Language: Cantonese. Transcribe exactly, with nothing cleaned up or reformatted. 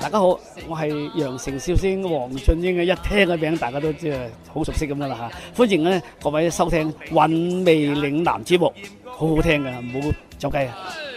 大家好，我係羊城笑星黃俊英嘅，一聽嘅名大家都知係好熟悉咁噶啦嚇。歡迎咧各位收聽《韻味嶺南》節目，好好聽嘅，唔好走雞啊！